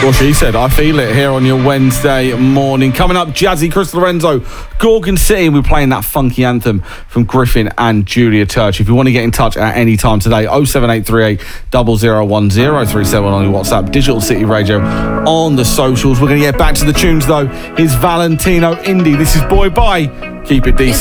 What she said, I feel it here on your Wednesday morning. Coming up, Jazzy, Chris Lorenzo, Gorgon City. We're playing that funky anthem from Griffin and Julia Church. If you want to get in touch at any time today, 07838 0010 037 on your WhatsApp, Digital City Radio on the socials. We're going to get back to the tunes though. Here's Valentino Indy. This is Boy Bye. Keep it decent.